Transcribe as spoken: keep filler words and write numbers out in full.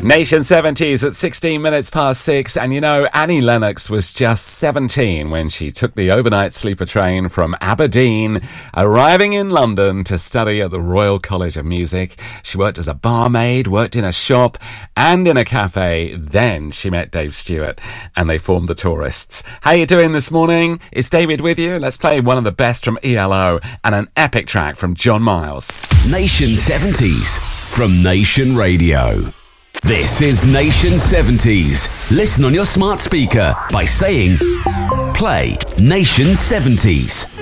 Nation seventies at sixteen minutes past six. And you know, Annie Lennox was just seventeen when she took the overnight sleeper train from Aberdeen, arriving in London to study at the Royal College of Music. She worked as a barmaid, worked in a shop and in a cafe. Then she met Dave Stewart and they formed the Tourists. How you doing this morning? Is David with you? Let's play one of the best from E L O and an epic track from John Miles. Nation seventies from Nation Radio. This is Nation seventies. Listen on your smart speaker by saying, play Nation seventies.